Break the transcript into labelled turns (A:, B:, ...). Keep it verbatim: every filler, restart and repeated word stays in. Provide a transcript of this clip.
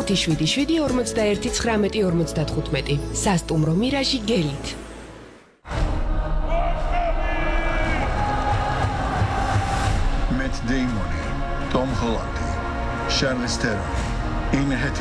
A: ოთხი შვიდი შვიდი ორმოცდაერთი ცხრამეტი ორმოცდათხუთმეტი. სასტუმრო მირაჟი გელით.
B: Matt Damon, Tom Holland, Charlize Theron, Anne Hathaway.